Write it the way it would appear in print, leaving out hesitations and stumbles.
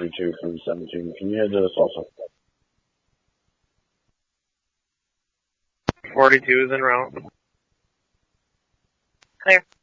42 from 17. Can you head to us also? 42 is en route. Clear.